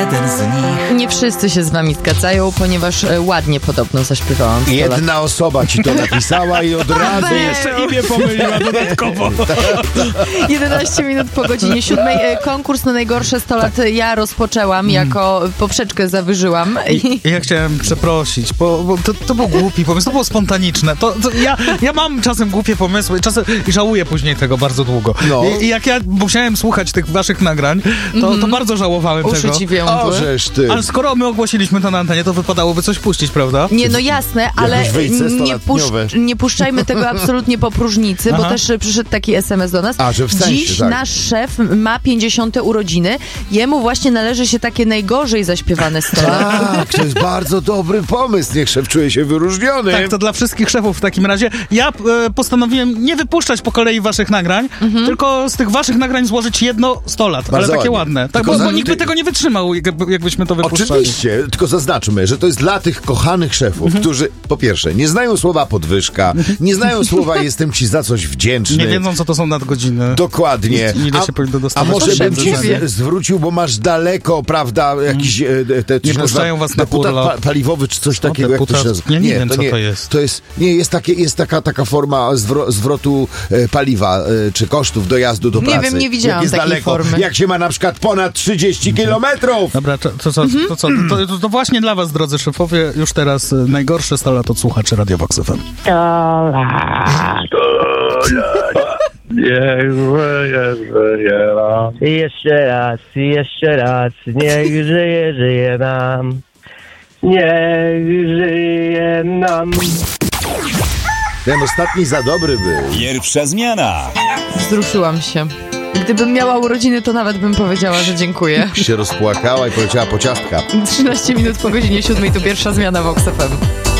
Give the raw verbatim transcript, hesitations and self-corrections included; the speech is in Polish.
jeden z nich. Nie wszyscy się z wami zgadzają, ponieważ e, ładnie podobno zaśpiewałam. Jedna osoba ci to napisała i od razu Jeszcze imię pomyliła dodatkowo. jedenaście minut po godzinie siódmej. E, Konkurs na najgorsze sto lat ja rozpoczęłam, jako poprzeczkę zawyżyłam. I, ja chciałem przeprosić, bo, bo to, to był głupi pomysł, to było spontaniczne. To, to ja, ja mam czasem głupie pomysły czasem, i żałuję później tego bardzo długo. No. I, I jak ja musiałem słuchać tych waszych nagrań, to, to bardzo żałowałem Uszy tego. ci więdły. O, żeż ty. Ale skoro my ogłosiliśmy to na antenie, to wypadałoby coś puścić, prawda? Nie, no jasne, ale Jakieś wejście nie, pusz, stoletniowe. nie puszczajmy tego absolutnie po próżnicy, bo Aha. też e, przyszedł taki es em es do nas. A, że w sensie, Dziś tak. nasz szef ma pięćdziesiąte urodziny. Jemu właśnie należy się takie najgorzej zaśpiewane sto lat. Tak, to jest bardzo dobry pomysł. Niech szef czuje się wyróżniony. Tak, to dla wszystkich szefów w takim razie. Ja e, postanowiłem nie wypuszczać po kolei waszych nagrań, Mhm. tylko z tych waszych nagrań złożyć jedno sto lat, Bardzo ale takie ładnie. ładne. Tak, Tylko bo, za- bo nikt by ty- tego nie wytrzymał, jak- jakbyśmy to wypuszczali. Oczywiście, tylko zaznaczmy, że to jest dla tych kochanych szefów, Mhm. którzy po pierwsze nie znają słowa podwyżka, nie znają słowa jestem ci za coś wdzięczny. Nie wiedzą, co to są nadgodziny. Dokładnie. I- ile się powinno a dostawać. może Proszę bym ci ciebie. z- zwrócił, bo masz daleko, prawda, jakiś... e, te, to Nie się puszczają nazywa was na deputat urlop. pa- paliwowy, czy coś takiego, jak to deputat? się nazywa? Ja nie wiem, co to jest. To jest, nie, jest, takie, jest taka, taka forma zwro, zwrotu e, paliwa, e, czy kosztów dojazdu do Nie pracy. wiem, nie widziałam jak jest takiej daleko, formy. Jak się ma na przykład ponad trzydzieści kilometrów. Dobra, to, to, co, to, co, to, to, to właśnie dla was, drodzy szefowie, już teraz e, najgorsze sto lat od słuchaczy Radio Vox F M. Niech żyje, żyje nam. Jeszcze raz, jeszcze raz, niech żyje, żyje nam. Niech żyje nam. Ten ostatni za dobry był. Pierwsza zmiana. Wzruszyłam się. Gdybym miała urodziny, to nawet bym powiedziała, że dziękuję. Się rozpłakała i poleciała po ciastka. trzynaście minut po godzinie siódmej to pierwsza zmiana w Vox F M.